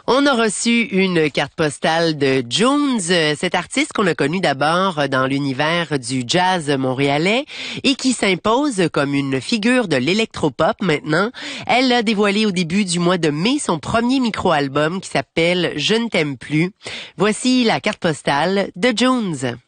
On a reçu une carte postale de Jones, cet artiste qu'on a connu d'abord dans l'univers du jazz montréalais et qui s'impose comme une figure de l'électropop maintenant. Elle a dévoilé au début du mois de mai son premier micro-album qui s'appelle « Je ne t'aime plus ». Voici la carte postale de Jones. Salut,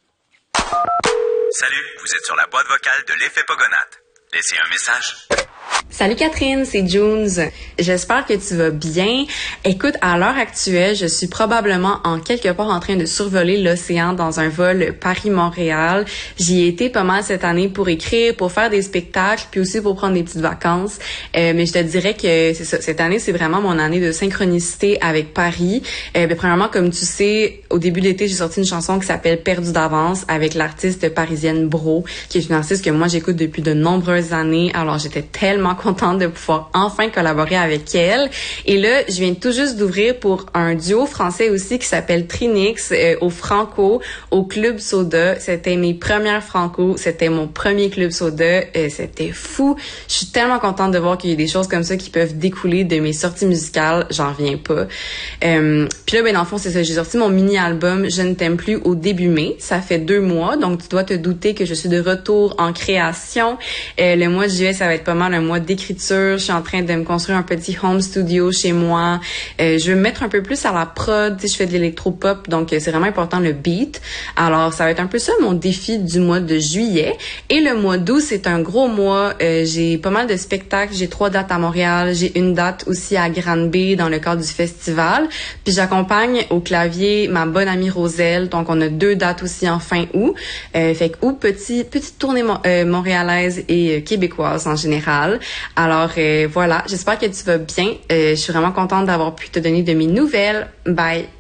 vous êtes sur la boîte vocale de l'Effet Pogonate. Laissez un message. Salut Catherine, c'est Jones. J'espère que tu vas bien. Écoute, à l'heure actuelle, je suis probablement en quelque part en train de survoler l'océan dans un vol Paris-Montréal. J'y ai été pas mal cette année pour écrire, pour faire des spectacles, puis aussi pour prendre des petites vacances. Mais je te dirais que c'est ça, cette année, c'est vraiment mon année de synchronicité avec Paris. Premièrement, comme tu sais, au début de l'été, j'ai sorti une chanson qui s'appelle Perdu d'avance avec l'artiste parisienne Bro, qui est une artiste que moi j'écoute depuis de nombreuses années. Alors j'étais tellement contente de pouvoir enfin collaborer avec elle. Et là, je viens tout juste d'ouvrir pour un duo français aussi qui s'appelle Trinix au Franco, au Club Soda. C'était mes premières Franco, c'était mon premier Club Soda. C'était fou. Je suis tellement contente de voir qu'il y a des choses comme ça qui peuvent découler de mes sorties musicales. J'en reviens pas. Puis là, dans le fond, c'est ça. J'ai sorti mon mini-album Je ne t'aime plus au début mai. Ça fait 2 mois, donc tu dois te douter que je suis de retour en création. Le mois de juillet, ça va être pas mal un mois d'écriture. Je suis en train de me construire un petit home studio chez moi. Je veux me mettre un peu plus à la prod. Tu sais, je fais de l'électropop, donc c'est vraiment important le beat. Alors, ça va être un peu ça mon défi du mois de juillet. Et le mois d'août, c'est un gros mois. J'ai pas mal de spectacles. J'ai 3 dates à Montréal. J'ai une date aussi à Granby dans le cadre du festival. Puis j'accompagne au clavier ma bonne amie Roselle. Donc, on a 2 dates aussi en fin août. Fait que août, petite tournée montréalaise et québécoise en général. Alors voilà, j'espère que tu vas bien. Je suis vraiment contente d'avoir pu te donner de mes nouvelles. Bye!